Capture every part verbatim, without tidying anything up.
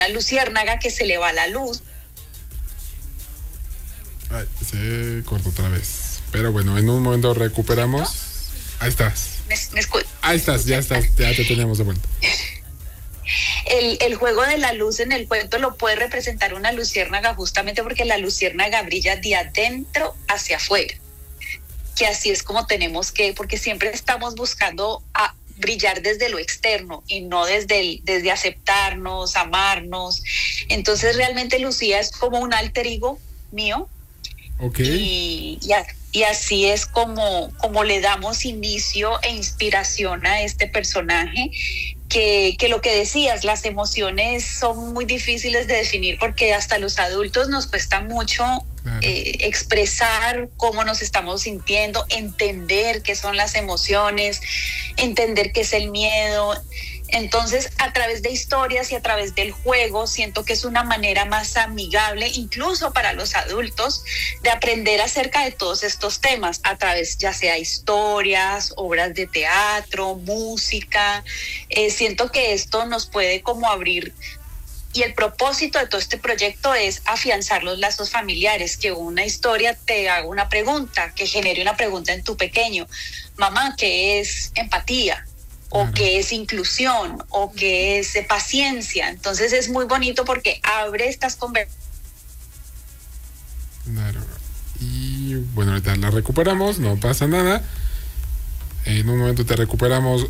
luciérnaga que se le va la luz. Ay, se cortó otra vez. Pero bueno, en un momento recuperamos. Ahí estás. ¿Me, me escu- Ahí estás, ya estás, ya te tenemos de vuelta. El, el juego de la luz en el cuento lo puede representar una luciérnaga justamente porque la luciérnaga brilla de adentro hacia afuera. Que así es como tenemos que, porque siempre estamos buscando a brillar desde lo externo y no desde el, desde aceptarnos, amarnos. Entonces realmente Lucía es como un alter ego mío. Okay. Y, y, a, y así es como, como le damos inicio e inspiración a este personaje. Que, que lo que decías, las emociones son muy difíciles de definir porque hasta los adultos nos cuesta mucho claro. eh, expresar cómo nos estamos sintiendo, entender qué son las emociones, entender qué es el miedo. Entonces, a través de historias y a través del juego, siento que es una manera más amigable, incluso para los adultos, de aprender acerca de todos estos temas, a través ya sea historias, obras de teatro, música. Eh, siento que esto nos puede como abrir, y el propósito de todo este proyecto es afianzar los lazos familiares, que una historia te haga una pregunta, que genere una pregunta en tu pequeño. Mamá, ¿qué es empatía? O claro. que es inclusión, o que es eh, paciencia. Entonces es muy bonito porque abre estas conversaciones. Claro. Y bueno, ahorita la recuperamos, no pasa nada. En un momento te recuperamos,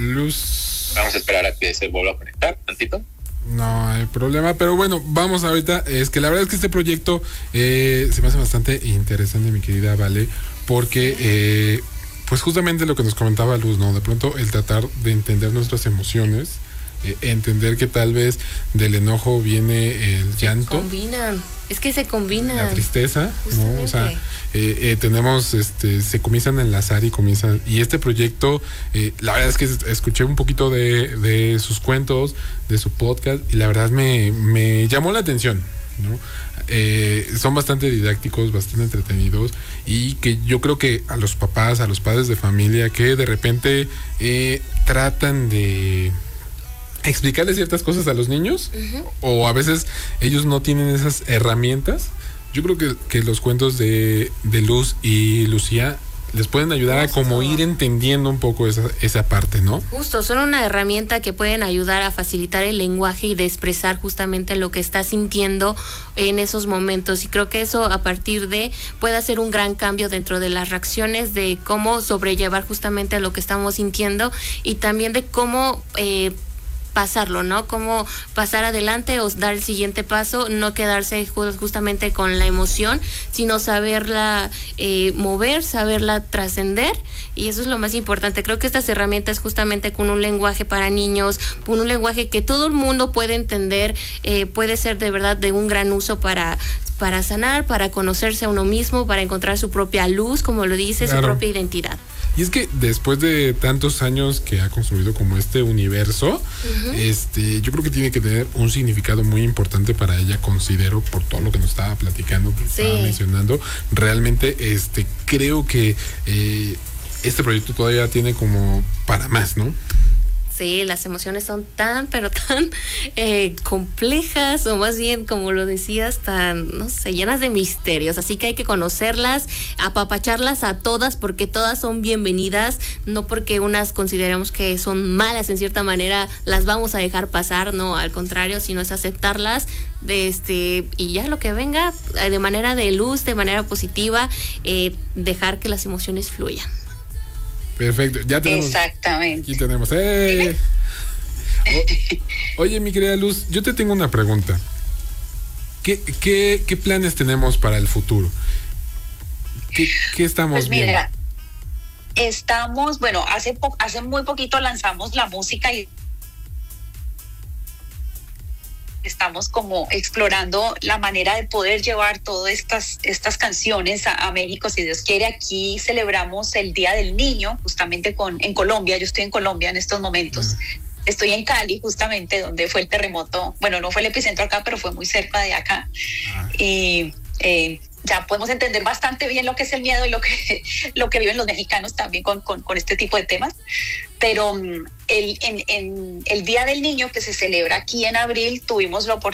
Luz. Vamos a esperar a que se vuelva a conectar, tantito. No hay problema, pero bueno, vamos ahorita. Es que la verdad es que este proyecto eh, se me hace bastante interesante, mi querida Vale, porque... Eh, pues justamente lo que nos comentaba Luz, ¿no? De pronto el tratar de entender nuestras emociones, eh, entender que tal vez del enojo viene el llanto. Se combinan, es que se combinan. La tristeza, justamente. ¿no? O sea, eh, eh, tenemos, este, se comienzan a enlazar y comienzan. Y este proyecto, eh, la verdad es que escuché un poquito de, de sus cuentos, de su podcast, y la verdad me, me llamó la atención, ¿no? Eh, son bastante didácticos, bastante entretenidos, y que yo creo que a los papás, a los padres de familia que de repente eh, tratan de explicarle ciertas cosas a los niños, uh-huh. o a veces ellos no tienen esas herramientas. Yo creo que, que los cuentos de, de Luz y Lucía les pueden ayudar Justo. a como ir entendiendo un poco esa, esa parte, ¿no? Justo, son una herramienta que pueden ayudar a facilitar el lenguaje y de expresar justamente lo que estás sintiendo en esos momentos, y creo que eso a partir de puede hacer un gran cambio dentro de las reacciones, de cómo sobrellevar justamente lo que estamos sintiendo, y también de cómo eh, pasarlo, ¿no? Cómo pasar adelante o dar el siguiente paso, no quedarse justamente con la emoción, sino saberla eh, mover, saberla trascender, y eso es lo más importante. Creo que estas herramientas justamente con un lenguaje para niños, con un lenguaje que todo el mundo puede entender, eh, puede ser de verdad de un gran uso para para sanar, para conocerse a uno mismo, para encontrar su propia luz, como lo dice, claro. su propia identidad. Y es que después de tantos años que ha construido como este universo, uh-huh. este, yo creo que tiene que tener un significado muy importante para ella, considero, por todo lo que nos estaba platicando, que sí. estaba mencionando. Realmente, este, creo que eh, este proyecto todavía tiene como para más, ¿no? Sí, las emociones son tan, pero tan eh, complejas, o más bien, como lo decías, tan, no sé, llenas de misterios. Así que hay que conocerlas, apapacharlas a todas, porque todas son bienvenidas. No porque unas consideremos que son malas en cierta manera, las vamos a dejar pasar, no, al contrario, sino es aceptarlas, de este y ya lo que venga, de manera de luz, de manera positiva, eh, dejar que las emociones fluyan. Perfecto, ya tenemos. Exactamente. Aquí tenemos. ¡Eh! O, oye, mi querida Luz, yo te tengo una pregunta. ¿Qué, qué, qué planes tenemos para el futuro? ¿Qué, qué estamos pues mira, viendo? Estamos, bueno, hace, po- hace muy poquito lanzamos la música y estamos como explorando la manera de poder llevar todas estas, estas canciones a, a México, si Dios quiere. Aquí celebramos el Día del Niño, justamente con, en Colombia. Yo estoy en Colombia en estos momentos. Mm. Estoy en Cali, justamente, donde fue el terremoto. Bueno, no fue el epicentro acá, pero fue muy cerca de acá. Ah. Y eh, ya podemos entender bastante bien lo que es el miedo y lo que, lo que viven los mexicanos también con, con, con este tipo de temas. Pero el, en, en el Día del Niño, que se celebra aquí en abril, tuvimos la oportunidad